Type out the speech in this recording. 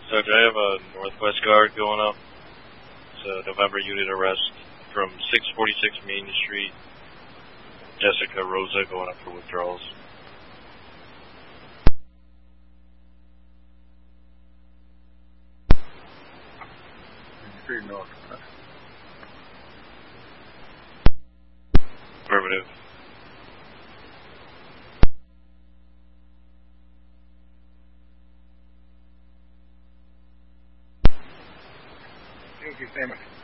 Sergeant, I have a Northwest Guard going up. It's a November unit arrest from 646 Main Street. Jessica Rosa going up for withdrawals. Street North. Affirmative. Thank you, Sam.